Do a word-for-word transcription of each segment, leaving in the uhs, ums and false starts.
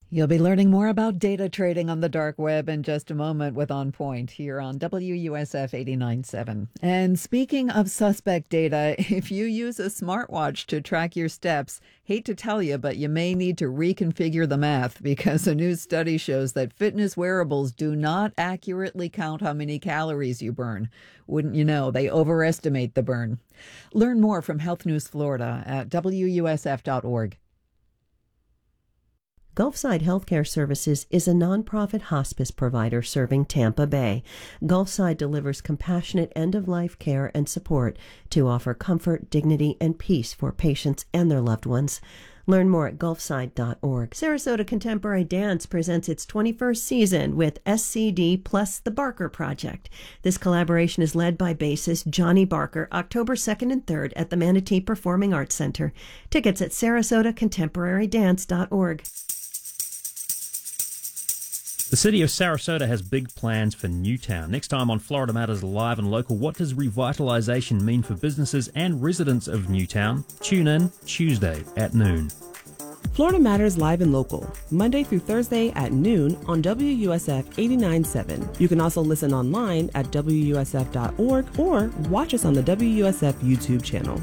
You'll be learning more about data trading on the dark web in just a moment with On Point here on W U S F eighty-nine point seven. And speaking of suspect data, if you use a smartwatch to track your steps, hate to tell you, but you may need to reconfigure the math because a new study shows that fitness wearables do not accurately count how many calories you burn. Wouldn't you know, they overestimate the burn. Learn more from Health News Florida at W U S F dot org. Gulfside Healthcare Services is a nonprofit hospice provider serving Tampa Bay. Gulfside delivers compassionate end-of-life care and support to offer comfort, dignity, and peace for patients and their loved ones. Learn more at gulfside dot org. Sarasota Contemporary Dance presents its twenty-first season with S C D plus the Barker Project. This collaboration is led by bassist Johnny Barker, October second and third at the Manatee Performing Arts Center. Tickets at sarasota contemporary dance dot org. The city of Sarasota has big plans for Newtown. Next time on Florida Matters Live and Local, what does revitalization mean for businesses and residents of Newtown? Tune in Tuesday at noon. Florida Matters Live and Local, Monday through Thursday at noon on W U S F eighty-nine point seven. You can also listen online at W U S F dot org or watch us on the W U S F YouTube channel.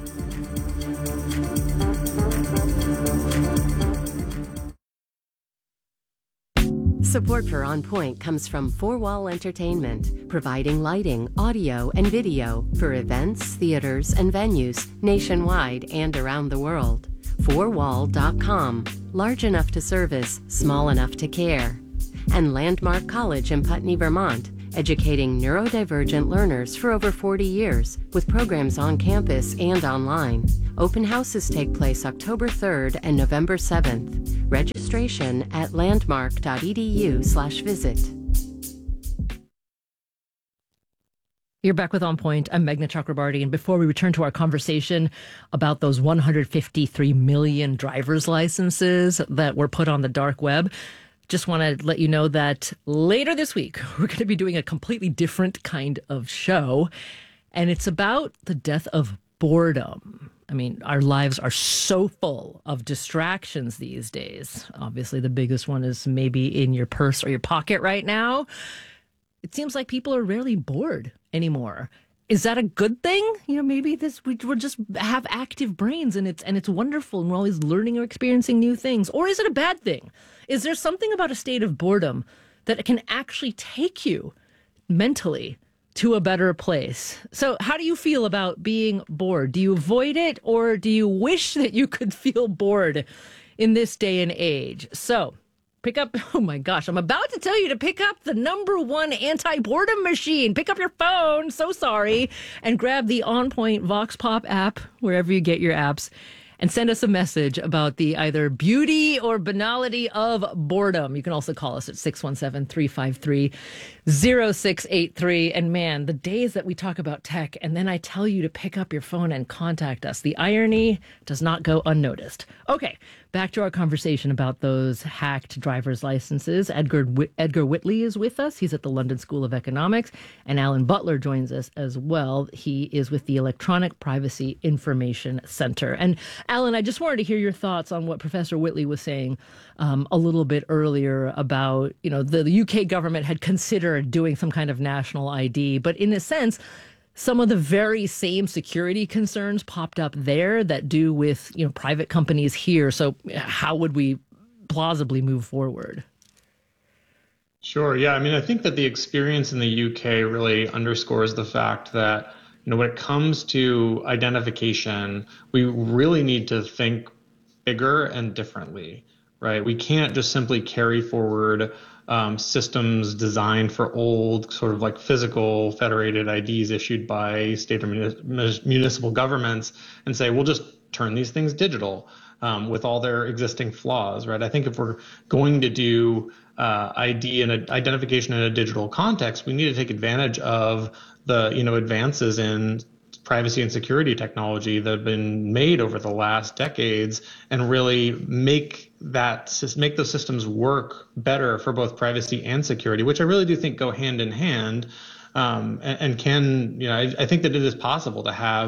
Support for On Point comes from Four Wall Entertainment, providing lighting, audio, and video for events, theaters, and venues nationwide and around the world. four wall dot com, large enough to service, small enough to care. And Landmark College in Putney, Vermont, educating neurodivergent learners for over forty years with programs on campus and online. Open houses take place October third and November seventh. Registration at landmark dot e d u slash visit. You're back with On Point. I'm Meghna Chakrabarti. And before we return to our conversation about those one hundred fifty-three million driver's licenses that were put on the dark web, just want to let you know that later this week, we're going to be doing a completely different kind of show. And it's about the death of boredom. I mean, our lives are so full of distractions these days. Obviously, the biggest one is maybe in your purse or your pocket right now. It seems like people are rarely bored anymore. Is that a good thing? You know, maybe this we we just have active brains and it's and it's wonderful and we're always learning or experiencing new things. Or is it a bad thing? Is there something about a state of boredom that can actually take you mentally to a better place? So how do you feel about being bored? Do you avoid it or do you wish that you could feel bored in this day and age? So pick up, oh my gosh, I'm about to tell you to pick up the number one anti-boredom machine. Pick up your phone, so sorry, and grab the On Point Vox Pop app, wherever you get your apps, and send us a message about the either beauty or banality of boredom. You can also call us at six one seven, three five three, zero six eight three. And man, the days that we talk about tech and then I tell you to pick up your phone and contact us, the irony does not go unnoticed. Okay, back to our conversation about those hacked driver's licenses. Edgar, Edgar Whitley is with us. He's at the London School of Economics. And Alan Butler joins us as well. He is with the Electronic Privacy Information Center. And Alan, I just wanted to hear your thoughts on what Professor Whitley was saying um, a little bit earlier about, you know, the, the U K government had considered doing some kind of national I D. But in a sense, some of the very same security concerns popped up there that do with, you know, private companies here. So how would we plausibly move forward? Sure. Yeah. I mean, I think that the experience in the U K really underscores the fact that, you know, when it comes to identification, we really need to think bigger and differently, right? We can't just simply carry forward um, systems designed for old sort of like physical federated I Ds issued by state or munis- municipal governments and say, we'll just turn these things digital um, with all their existing flaws, right? I think if we're going to do uh, I D and a, identification in a digital context, we need to take advantage of the, you know, advances in privacy and security technology that have been made over the last decades and really make that make those systems work better for both privacy and security, which I really do think go hand in hand, um, and, and can, you know, I, I think that it is possible to have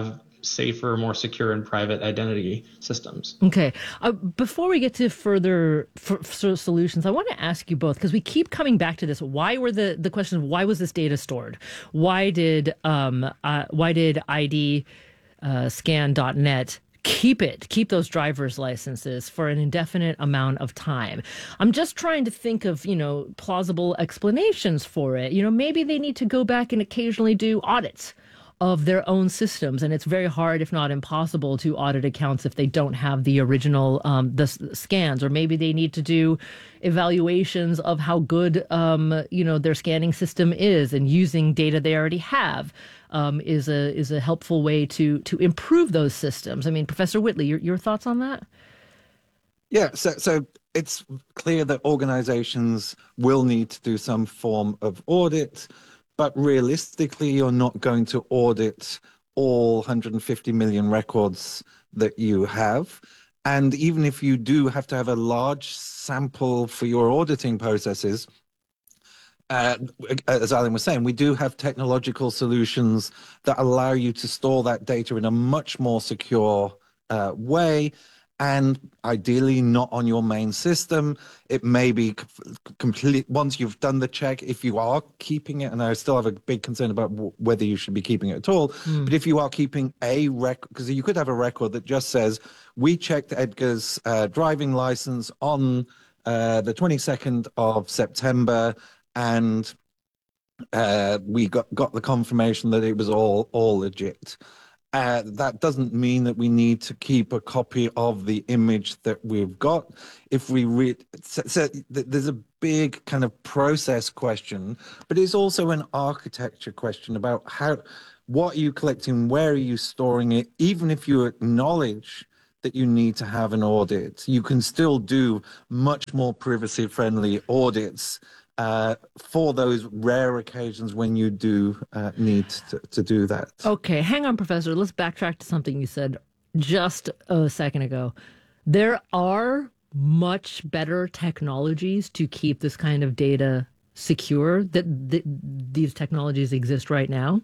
safer, more secure, and private identity systems. Okay. Uh, before we get to further for, for solutions, I want to ask you both, because we keep coming back to this. Why were the the question of why was this data stored? Why did um uh, why did I D uh, scan dot net keep it, keep those driver's licenses for an indefinite amount of time? I'm just trying to think of, you know, plausible explanations for it. You know, maybe they need to go back and occasionally do audits of their own systems, and it's very hard, if not impossible, to audit accounts if they don't have the original um, the s- scans. Or maybe they need to do evaluations of how good um, you know their scanning system is, and using data they already have um, is a is a helpful way to to improve those systems. I mean, Professor Whitley, your your thoughts on that? Yeah, so so it's clear that organizations will need to do some form of audit. But realistically, you're not going to audit all one hundred fifty million records that you have. And even if you do have to have a large sample for your auditing processes, uh, as Alan was saying, we do have technological solutions that allow you to store that data in a much more secure uh, way. And ideally not on your main system. It may be complete once you've done the check, if you are keeping it, and I still have a big concern about w- whether you should be keeping it at all. Mm. But if you are keeping a record, because you could have a record that just says, we checked Edgar's uh, driving license on uh, the twenty-second of September, and uh, we got, got the confirmation that it was all, all legit. Uh, that doesn't mean that we need to keep a copy of the image that we've got. If we read, so, so there's a big kind of process question, but it's also an architecture question about how, what are you collecting, where are you storing it? Even if you acknowledge that you need to have an audit, you can still do much more privacy-friendly audits Uh, for those rare occasions when you do uh, need to, to do that. Okay, hang on, Professor. Let's backtrack to something you said just a second ago. There are much better technologies to keep this kind of data secure. That th- these technologies exist right now.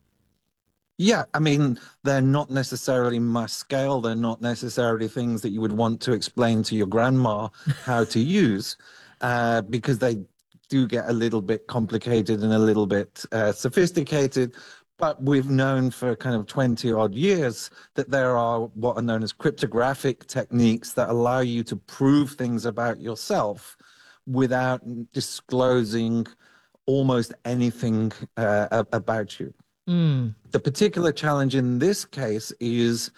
Yeah, I mean, they're not necessarily mass scale. They're not necessarily things that you would want to explain to your grandma how to use, uh, because they do get a little bit complicated and a little bit uh, sophisticated, but we've known for kind of twenty odd years that there are what are known as cryptographic techniques that allow you to prove things about yourself without disclosing almost anything uh, about you. Mm. The particular challenge in this case is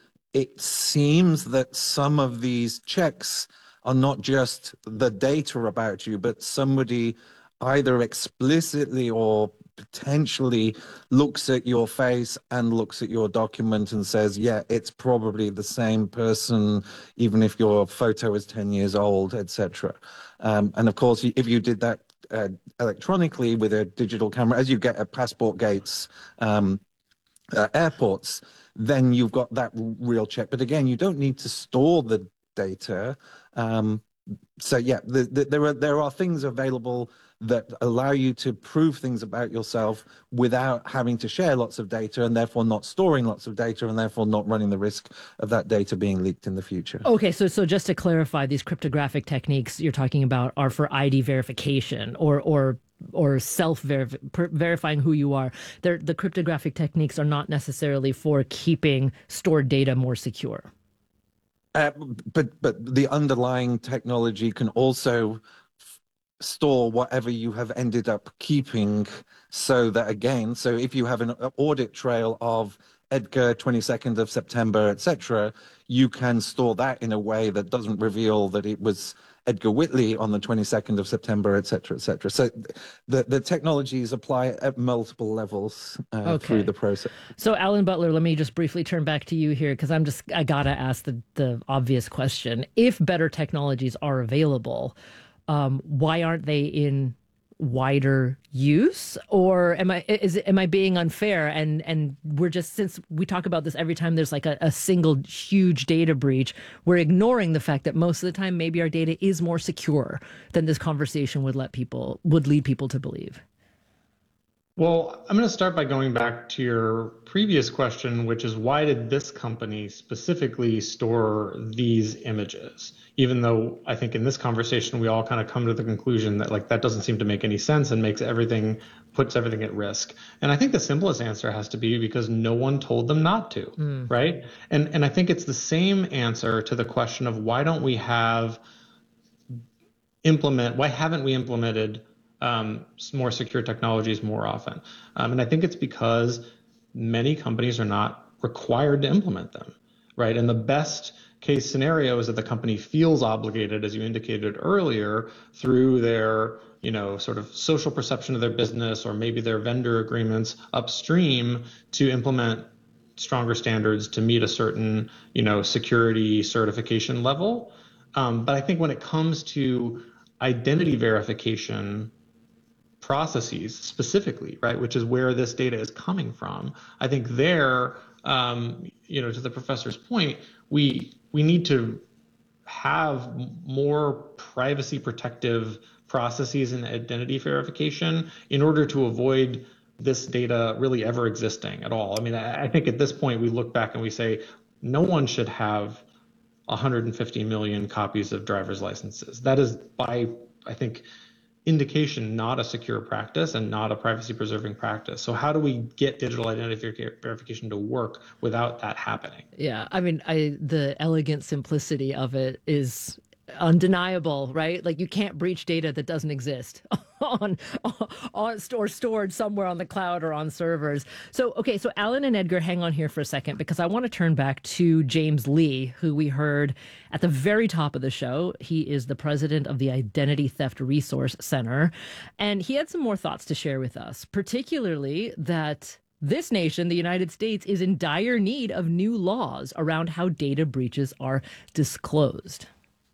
it seems that some of these checks are not just the data about you, but somebody either explicitly or potentially looks at your face and looks at your document and says, yeah, it's probably the same person, even if your photo is ten years old, et cetera. Um, and of course, if you did that uh, electronically with a digital camera, as you get at passport gates, um, uh, airports, then you've got that real check. But again, you don't need to store the data. Um, so yeah, the, the, there are there are things available that allow you to prove things about yourself without having to share lots of data, and therefore not storing lots of data, and therefore not running the risk of that data being leaked in the future. Okay, so so just to clarify, these cryptographic techniques you're talking about are for I D verification or or or self-verifying who you are. They're, the cryptographic techniques are not necessarily for keeping stored data more secure. Uh, but but the underlying technology can also f- store whatever you have ended up keeping, so that again, so if you have an audit trail of Edgar twenty-second of September, et cetera, you can store that in a way that doesn't reveal that it was Edgar Whitley on the twenty-second of September, et cetera, et cetera. So the, the technologies apply at multiple levels uh, okay. through the process. So Alan Butler, let me just briefly turn back to you here, because I'm just, I gotta ask the, the obvious question. If better technologies are available, um, why aren't they in wider use? Or am I is am I being unfair? And and we're just, since we talk about this every time there's like a, a single huge data breach, we're ignoring the fact that most of the time maybe our data is more secure than this conversation would let people would lead people to believe. Well, I'm going to start by going back to your previous question, which is why did this company specifically store these images? Even though I think in this conversation, we all kind of come to the conclusion that like that doesn't seem to make any sense and makes everything, puts everything at risk. And I think the simplest answer has to be because no one told them not to, mm. right? And, and I think it's the same answer to the question of why don't we have implement, why haven't we implemented um, more secure technologies more often? Um, and I think it's because many companies are not required to implement them, right? And the best case scenario is that the company feels obligated, as you indicated earlier, through their, you know, sort of social perception of their business or maybe their vendor agreements upstream to implement stronger standards to meet a certain, you know, security certification level. Um, but I think when it comes to identity verification processes specifically, right, which is where this data is coming from, I think there, um, you know, to the professor's point, we we need to have more privacy protective processes in identity verification in order to avoid this data really ever existing at all. I mean, I, I think at this point we look back and we say no one should have one hundred fifty million copies of driver's licenses. That is by, I think, indication not a secure practice and not a privacy preserving practice. So how do we get digital identity verification to work without that happening? Yeah, I mean, I the elegant simplicity of it is undeniable, right? Like you can't breach data that doesn't exist on, on or stored somewhere on the cloud or on servers. So, okay, so Alan and Edgar, hang on here for a second, because I want to turn back to James Lee, who we heard at the very top of the show. He is the president of the Identity Theft Resource Center, and he had some more thoughts to share with us, particularly that this nation, the United States, is in dire need of new laws around how data breaches are disclosed.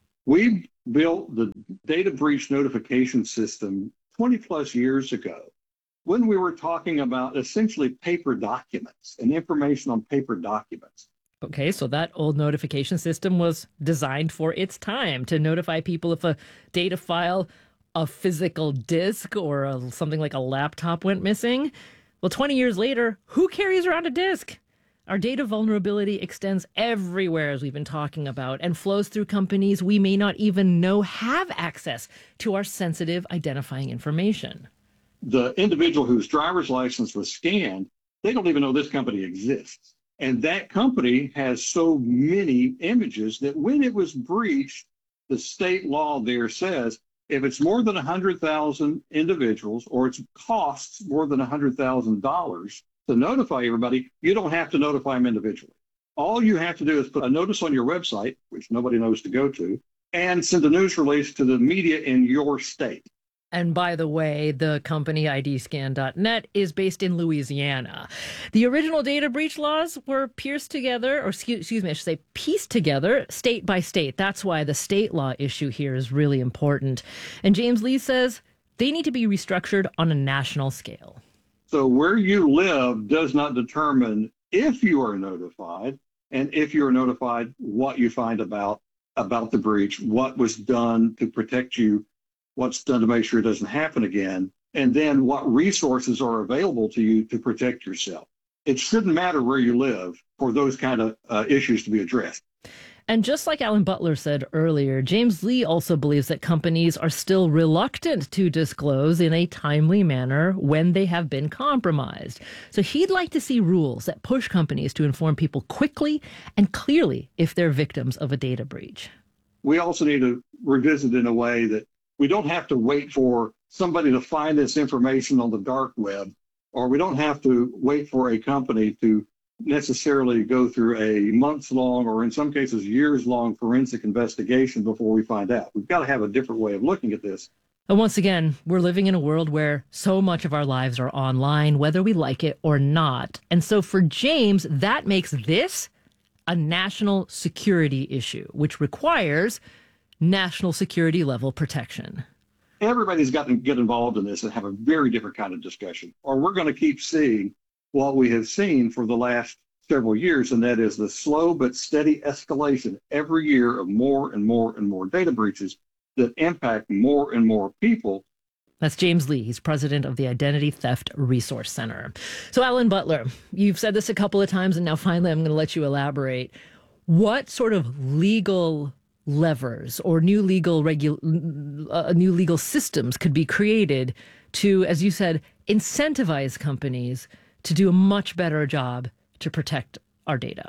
We built the data breach notification system twenty plus years ago when we were talking about essentially paper documents and information on paper documents. Okay, so that old notification system was designed for its time to notify people if a data file, a physical disk, or a, something like a laptop went missing. Well, twenty years later, who carries around a disk? Our data vulnerability extends everywhere, as we've been talking about, and flows through companies we may not even know have access to our sensitive identifying information. The individual whose driver's license was scanned, they don't even know this company exists. And that company has so many images that when it was breached, the state law there says if it's more than one hundred thousand individuals or it costs more than one hundred thousand dollars, to notify everybody, you don't have to notify them individually. All you have to do is put a notice on your website, which nobody knows to go to, and send a news release to the media in your state. And by the way, the company I D scan dot net is based in Louisiana. The original data breach laws were pierced together, or excuse, excuse me, I should say pieced together state by state. That's why the state law issue here is really important. And James Lee says they need to be restructured on a national scale. So where you live does not determine if you are notified, and if you are notified, what you find about, about the breach, what was done to protect you, what's done to make sure it doesn't happen again, and then what resources are available to you to protect yourself. It shouldn't matter where you live for those kind of uh, issues to be addressed. And just like Alan Butler said earlier, James Lee also believes that companies are still reluctant to disclose in a timely manner when they have been compromised. So he'd like to see rules that push companies to inform people quickly and clearly if they're victims of a data breach. We also need to revisit in a way that we don't have to wait for somebody to find this information on the dark web, or we don't have to wait for a company to necessarily go through a months-long or in some cases years-long forensic investigation before we find out. We've got to have a different way of looking at this. And once again, we're living in a world where so much of our lives are online, whether we like it or not. And so for James, that makes this a national security issue, which requires national security level protection. Everybody's got to get involved in this and have a very different kind of discussion, or we're going to keep seeing what we have seen for the last several years, and that is the slow but steady escalation every year of more and more and more data breaches that impact more and more people. That's James Lee. He's president of the Identity Theft Resource Center. So, Alan Butler, you've said this a couple of times, and now finally I'm going to let you elaborate. What sort of legal levers or new legal regu- uh, new legal systems could be created to, as you said, incentivize companies to do a much better job to protect our data?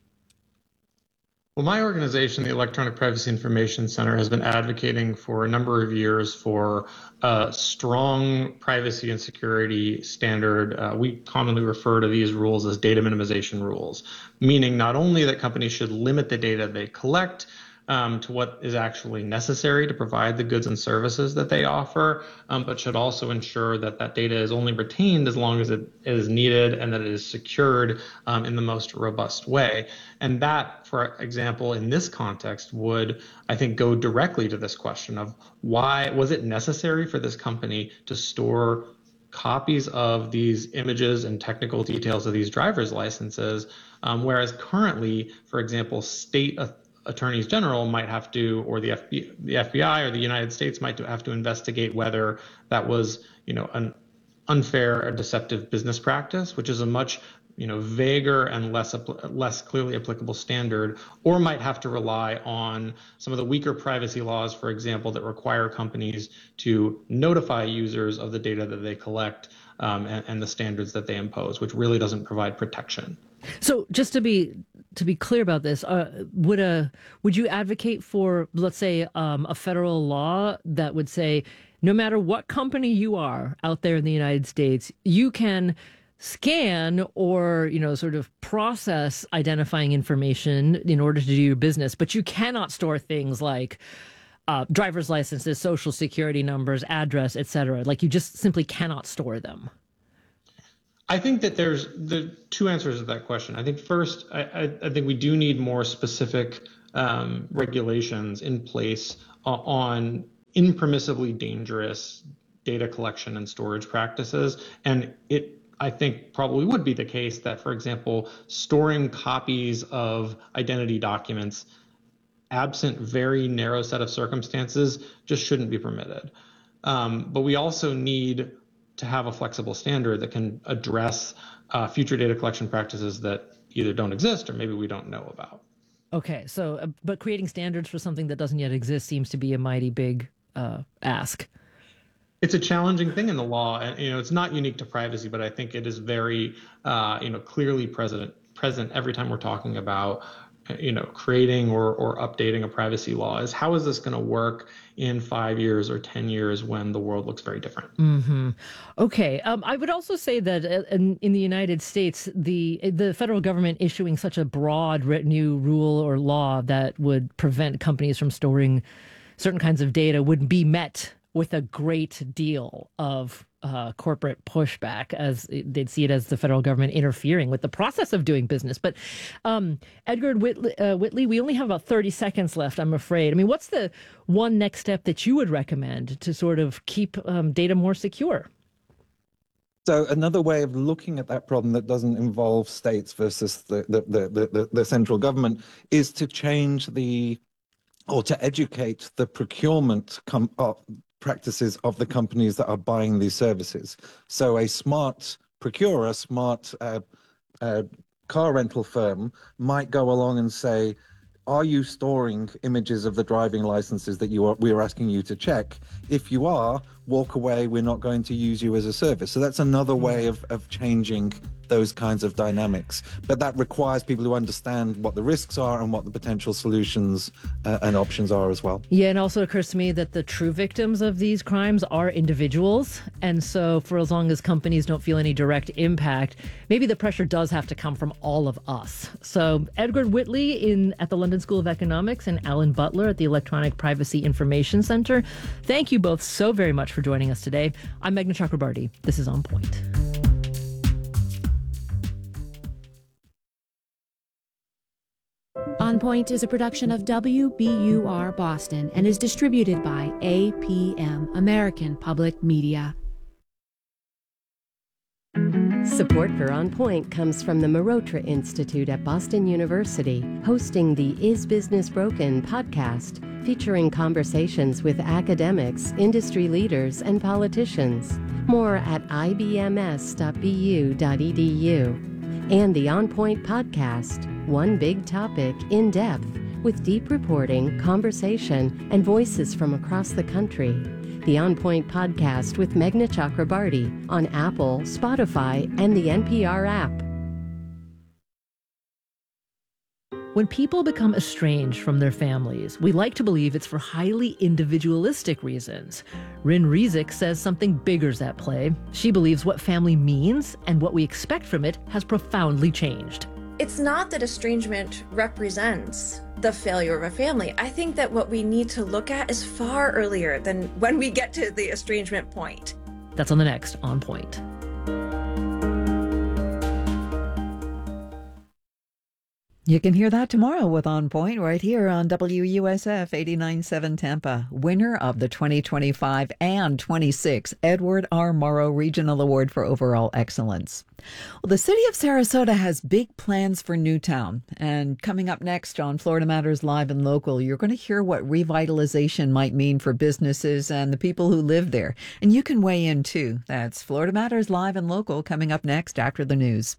Well, my organization, the Electronic Privacy Information Center, has been advocating for a number of years for a strong privacy and security standard. Uh, we commonly refer to these rules as data minimization rules, meaning not only that companies should limit the data they collect um, to what is actually necessary to provide the goods and services that they offer, um, but should also ensure that that data is only retained as long as it is needed and that it is secured um, in the most robust way. And that, for example, in this context would, I think, go directly to this question of why was it necessary for this company to store copies of these images and technical details of these driver's licenses, um, whereas currently, for example, state uh, attorneys general might have to, or the F B I, the F B I or the United States might have to investigate whether that was, you know, an unfair or deceptive business practice, which is a much, you know, vaguer and less less clearly applicable standard, or might have to rely on some of the weaker privacy laws, for example, that require companies to notify users of the data that they collect um, and, and the standards that they impose, which really doesn't provide protection. So just to be to be clear about this, uh, would a would you advocate for, let's say, um, a federal law that would say, no matter what company you are out there in the United States, you can scan or, you know, sort of process identifying information in order to do your business, but you cannot store things like uh, driver's licenses, social security numbers, address, et cetera. Like you just simply cannot store them. I think that there's the two answers to that question. I think first, I, I, I think we do need more specific um, regulations in place uh, on impermissibly dangerous data collection and storage practices. And it, I think, probably would be the case that, for example, storing copies of identity documents absent very narrow set of circumstances just shouldn't be permitted. Um, but we also need to have a flexible standard that can address uh, future data collection practices that either don't exist or maybe we don't know about. Okay, so, uh, but creating standards for something that doesn't yet exist seems to be a mighty big uh, ask. It's a challenging thing in the law, and you know it's not unique to privacy, but I think it is very, uh, you know, clearly present present every time we're talking about, you know, creating or or updating a privacy law. Is how is this going to work in five years or ten years when the world looks very different? Mm-hmm. Okay, um, I would also say that in, in the United States, the the federal government issuing such a broad new rule or law that would prevent companies from storing certain kinds of data would be met with a great deal of uh, corporate pushback, as they'd see it as the federal government interfering with the process of doing business. But um, Edgar Whitley, uh, Whitley, we only have about thirty seconds left, I'm afraid. I mean, what's the one next step that you would recommend to sort of keep um, data more secure? So another way of looking at that problem that doesn't involve states versus the, the, the, the, the central government is to change the, or to educate the procurement com- uh, practices of the companies that are buying these services. So a smart procurer, a smart uh, uh, car rental firm might go along and say, are you storing images of the driving licenses that you are, we are asking you to check? If you are, walk away, we're not going to use you as a service. So that's another way of, of changing those kinds of dynamics. But that requires people who understand what the risks are and what the potential solutions uh, and options are as well. Yeah, and also occurs to me that the true victims of these crimes are individuals. And so for as long as companies don't feel any direct impact, maybe the pressure does have to come from all of us. So Edgar Whitley in at the London School of Economics and Alan Butler at the Electronic Privacy Information Center, thank you both so very much for joining us today. I'm Meghna Chakrabarty. This is On Point. On Point is a production of W B U R Boston and is distributed by A P M, American Public Media. Support for On Point comes from the Marotra Institute at Boston University, hosting the Is Business Broken podcast, featuring conversations with academics, industry leaders, and politicians. More at I B M S dot B U dot E D U. And the On Point podcast, one big topic in depth, with deep reporting, conversation, and voices from across the country. The On Point podcast with Meghna Chakrabarty on Apple, Spotify, and the N P R app. When people become estranged from their families, we like to believe it's for highly individualistic reasons. Rin Rizik says something bigger's at play. She believes what family means and what we expect from it has profoundly changed. It's not that estrangement represents the failure of a family. I think that what we need to look at is far earlier than when we get to the estrangement point. That's on the next On Point. You can hear that tomorrow with On Point right here on W U S F eighty-nine point seven Tampa. Winner of the twenty twenty-five and twenty-six Edward R. Morrow Regional Award for Overall Excellence. Well, the city of Sarasota has big plans for Newtown. And coming up next on Florida Matters Live and Local, you're going to hear what revitalization might mean for businesses and the people who live there. And you can weigh in too. That's Florida Matters Live and Local coming up next after the news.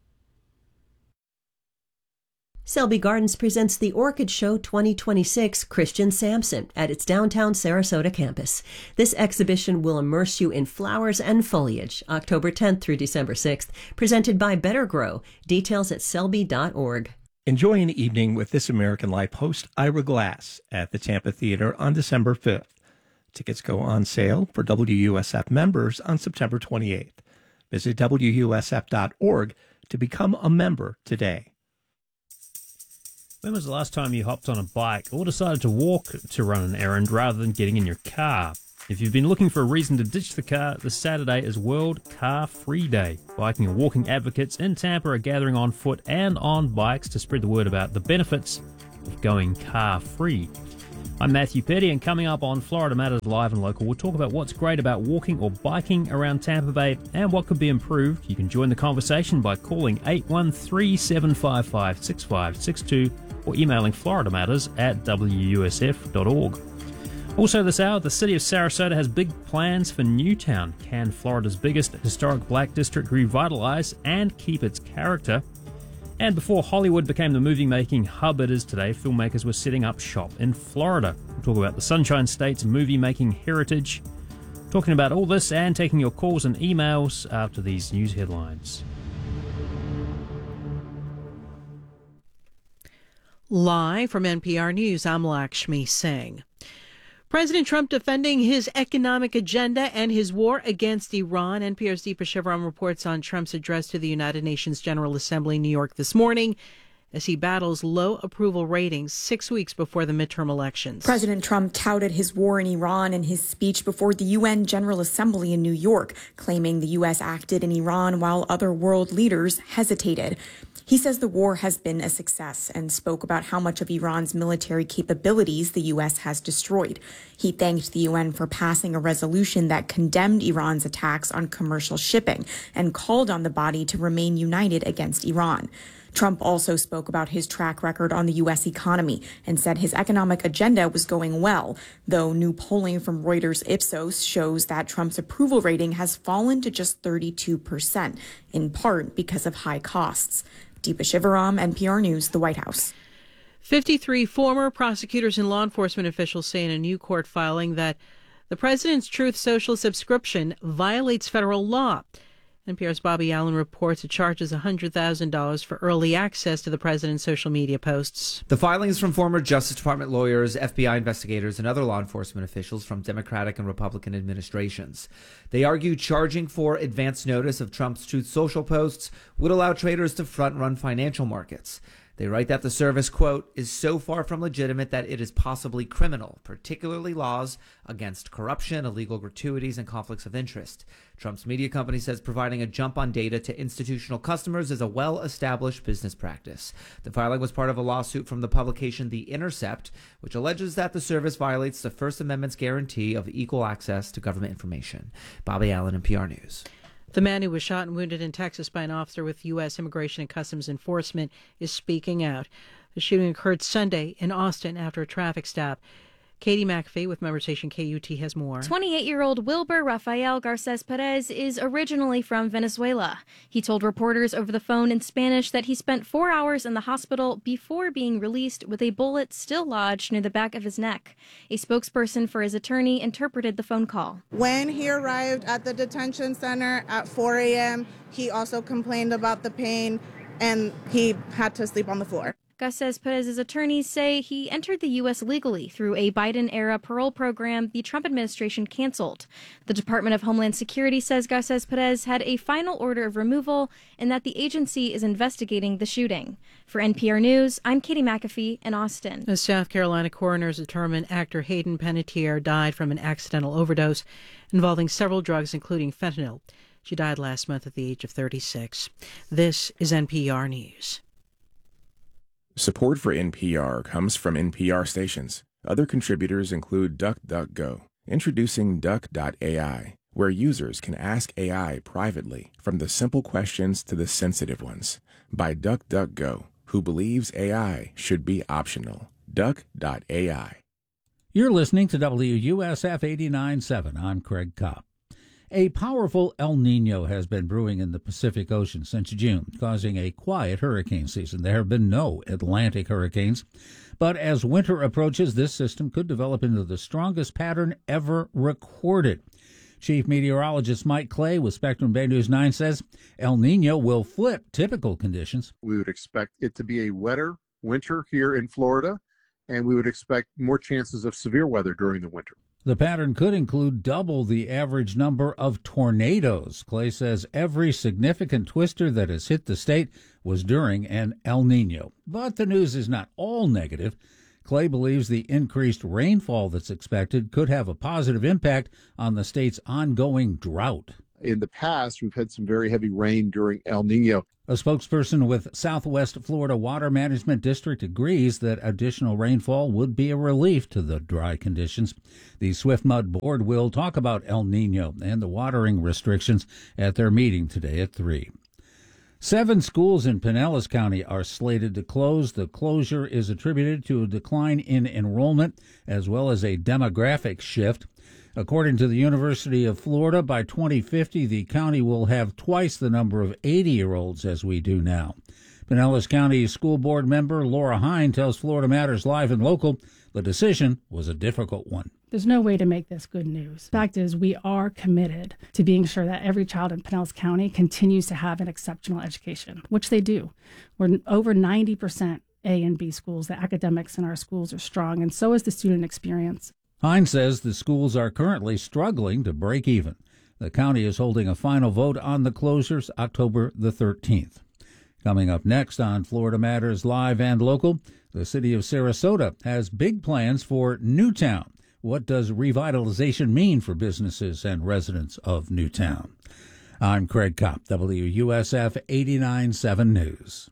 Selby Gardens presents the Orchid Show twenty twenty-six Christian Sampson at its downtown Sarasota campus. This exhibition will immerse you in flowers and foliage, October tenth through December sixth, presented by Better Grow. Details at selby dot org. Enjoy an evening with This American Life host Ira Glass at the Tampa Theater on December fifth. Tickets go on sale for W U S F members on September twenty-eighth. Visit W U S F dot org to become a member today. When was the last time you hopped on a bike or decided to walk to run an errand rather than getting in your car? If you've been looking for a reason to ditch the car, this Saturday is World Car Free Day. Biking and walking advocates in Tampa are gathering on foot and on bikes to spread the word about the benefits of going car free. I'm Matthew Petty, and coming up on Florida Matters Live and Local, we'll talk about what's great about walking or biking around Tampa Bay and what could be improved. You can join the conversation by calling eight one three, seven five five, six five six two or emailing Florida Matters at W U S F dot org. Also this hour, the city of Sarasota has big plans for Newtown. Can Florida's biggest historic black district revitalize and keep its character? And before Hollywood became the movie-making hub it is today, filmmakers were setting up shop in Florida. We'll talk about the Sunshine State's movie-making heritage. Talking about all this and taking your calls and emails after these news headlines. Live from N P R News, I'm Lakshmi Singh. President Trump defending his economic agenda and his war against Iran. N P R's Deepa Shivaram reports on Trump's address to the United Nations General Assembly in New York this morning as he battles low approval ratings six weeks before the midterm elections. President Trump touted his war in Iran in his speech before the U N General Assembly in New York, claiming the U S acted in Iran while other world leaders hesitated. He says the war has been a success and spoke about how much of Iran's military capabilities the U S has destroyed. He thanked the U N for passing a resolution that condemned Iran's attacks on commercial shipping and called on the body to remain united against Iran. Trump also spoke about his track record on the U S economy and said his economic agenda was going well, though new polling from Reuters Ipsos shows that Trump's approval rating has fallen to just thirty-two percent, in part because of high costs. Deepa Shivaram, N P R News, the White House. fifty-three former prosecutors and law enforcement officials say in a new court filing that the president's Truth Social subscription violates federal law. N P R's Bobby Allen reports it charges one hundred thousand dollars for early access to the president's social media posts. The filings from former Justice Department lawyers, F B I investigators, and other law enforcement officials from Democratic and Republican administrations. They argue charging for advance notice of Trump's Truth Social posts would allow traders to front-run financial markets. They write that the service, quote, is so far from legitimate that it is possibly criminal, particularly laws against corruption, illegal gratuities, and conflicts of interest. Trump's media company says providing a jump on data to institutional customers is a well-established business practice. The filing was part of a lawsuit from the publication The Intercept, which alleges that the service violates the First Amendment's guarantee of equal access to government information. Bobby Allen, N P R News. The man who was shot and wounded in Texas by an officer with U S Immigration and Customs Enforcement is speaking out. The shooting occurred Sunday in Austin after a traffic stop. Katie McAfee with member station K U T has more. twenty-eight-year-old Wilber Rafael Garces Perez is originally from Venezuela. He told reporters over the phone in Spanish that he spent four hours in the hospital before being released with a bullet still lodged near the back of his neck. A spokesperson for his attorney interpreted the phone call. When he arrived at the detention center at four a.m., he also complained about the pain and he had to sleep on the floor. Garces Perez's attorneys say he entered the U S legally through a Biden-era parole program the Trump administration canceled. The Department of Homeland Security says Garces Perez had a final order of removal and that the agency is investigating the shooting. For N P R News, I'm Katie McAfee in Austin. The South Carolina coroners determined actor Hayden Panettiere died from an accidental overdose involving several drugs, including fentanyl. She died last month at the age of thirty-six. This is N P R News. Support for N P R comes from N P R stations. Other contributors include DuckDuckGo, introducing Duck dot A I, where users can ask A I privately, from the simple questions to the sensitive ones, by DuckDuckGo, who believes A I should be optional. Duck dot A I. You're listening to W U S F eighty-nine point seven. I'm Craig Kopp. A powerful El Nino has been brewing in the Pacific Ocean since June, causing a quiet hurricane season. There have been no Atlantic hurricanes, but as winter approaches, this system could develop into the strongest pattern ever recorded. Chief Meteorologist Mike Clay with Spectrum Bay News nine says El Nino will flip typical conditions. We would expect it to be a wetter winter here in Florida, and we would expect more chances of severe weather during the winter. The pattern could include double the average number of tornadoes. Clay says every significant twister that has hit the state was during an El Nino. But the news is not all negative. Clay believes the increased rainfall that's expected could have a positive impact on the state's ongoing drought. In the past, we've had some very heavy rain during El Nino. A spokesperson with Southwest Florida Water Management District agrees that additional rainfall would be a relief to the dry conditions. The Swift Mud Board will talk about El Nino and the watering restrictions at their meeting today at three. Seven schools in Pinellas County are slated to close. The closure is attributed to a decline in enrollment as well as a demographic shift. According to the University of Florida, by twenty fifty, the county will have twice the number of eighty-year-olds as we do now. Pinellas County School Board member Laura Hine tells Florida Matters Live and Local the decision was a difficult one. There's no way to make this good news. The fact is, we are committed to being sure that every child in Pinellas County continues to have an exceptional education, which they do. We're over ninety percent A and B schools. The academics in our schools are strong, and so is the student experience. Hine says the schools are currently struggling to break even. The county is holding a final vote on the closures October the thirteenth. Coming up next on Florida Matters Live and Local, the city of Sarasota has big plans for Newtown. What does revitalization mean for businesses and residents of Newtown? I'm Craig Kopp, W U S F eighty-nine point seven News.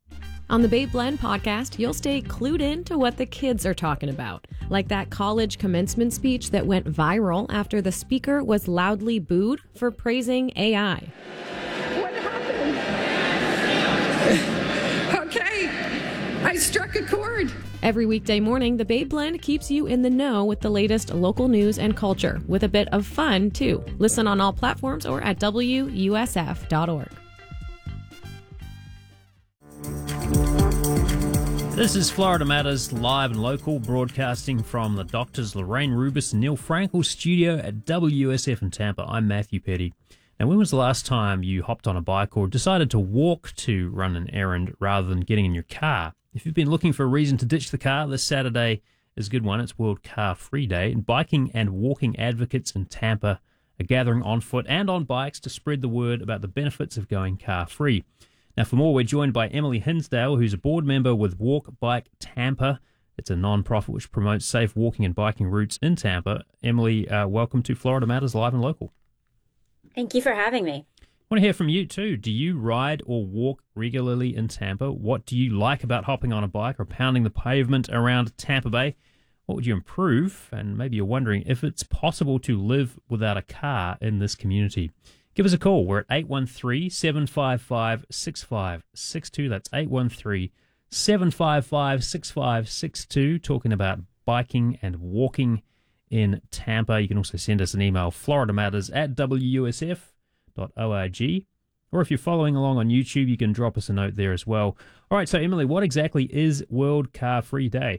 On the Babe Blend podcast, you'll stay clued in to what the kids are talking about, like that college commencement speech that went viral after the speaker was loudly booed for praising A I. What happened? Okay, I struck a chord. Every weekday morning, the Babe Blend keeps you in the know with the latest local news and culture, with a bit of fun, too. Listen on all platforms or at W U S F dot org. This is Florida Matters Live and Local, broadcasting from the Doctors Lorraine Rubis and Neil Frankel studio at W U S F in Tampa. I'm Matthew Petty. Now, when was the last time you hopped on a bike or decided to walk to run an errand rather than getting in your car? If you've been looking for a reason to ditch the car, this Saturday is a good one. It's World Car Free Day, and biking and walking advocates in Tampa are gathering on foot and on bikes to spread the word about the benefits of going car free. Now, for more, we're joined by Emily Hinsdale, who's a board member with Walk Bike Tampa. It's a non-profit which promotes safe walking and biking routes in Tampa. Emily, uh, welcome to Florida Matters Live and Local. Thank you for having me. I want to hear from you, too. Do you ride or walk regularly in Tampa? What do you like about hopping on a bike or pounding the pavement around Tampa Bay? What would you improve? And maybe you're wondering if it's possible to live without a car in this community. Give us a call. We're at eight one three, seven five five, six five six two. That's eight one three, seven five five, six five six two, talking about biking and walking in Tampa. You can also send us an email, florida matters at w u s f dot org. Or if you're following along on YouTube, you can drop us a note there as well. All right, so Emily, what exactly is World Car Free Day?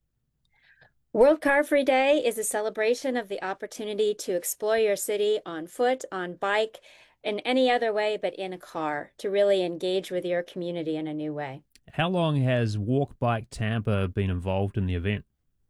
World Car Free Day is a celebration of the opportunity to explore your city on foot, on bike, in any other way but in a car, to really engage with your community in a new way. How long has Walk Bike Tampa been involved in the event?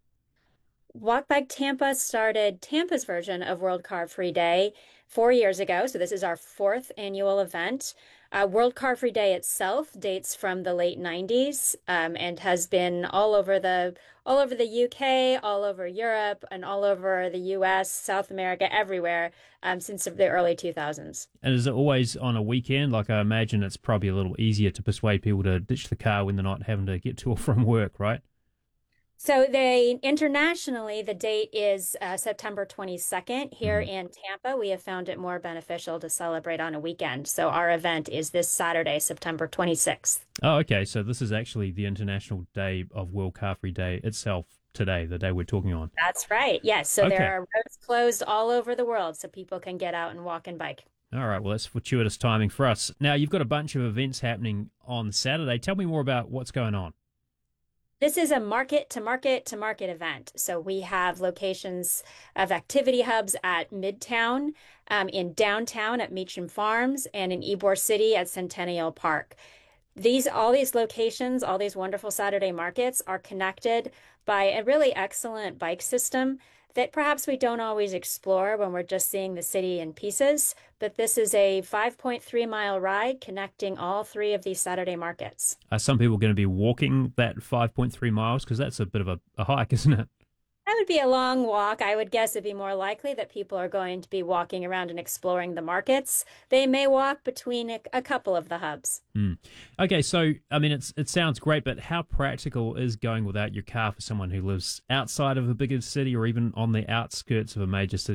Walk Bike Tampa started Tampa's version of World Car Free Day four years ago, so this is our fourth annual event. Uh, World Car Free Day itself dates from the late nineties um, and has been all over the all over the U K, all over Europe, and all over the U S, South America, everywhere um, since the early two thousands. And is it always on a weekend? Like, I imagine it's probably a little easier to persuade people to ditch the car when they're not having to get to or from work, right? So they internationally, the date is uh, September twenty-second. Here mm. in Tampa, we have found it more beneficial to celebrate on a weekend. So our event is this Saturday, September twenty-sixth. Oh, okay. So this is actually the International Day of World Car Free Day itself today, the day we're talking on. That's right. Yes. So okay. There are roads closed all over the world so people can get out and walk and bike. All right. Well, that's fortuitous timing for us. Now, you've got a bunch of events happening on Saturday. Tell me more about what's going on. This is a market to market to market event. So we have locations of activity hubs at Midtown, um, in downtown at Meacham Farms, and in Ybor City at Centennial Park. These, all these locations, all these wonderful Saturday markets are connected by a really excellent bike system that perhaps we don't always explore when we're just seeing the city in pieces. But this is a five point three mile ride connecting all three of these Saturday markets. Are some people going to be walking that five point three miles? Because that's a bit of a, a hike, isn't it? That would be a long walk. I would guess it'd be more likely that people are going to be walking around and exploring the markets. They may walk between a, a couple of the hubs. Mm. Okay, so, I mean, it's it sounds great, but how practical is going without your car for someone who lives outside of a bigger city or even on the outskirts of a major city?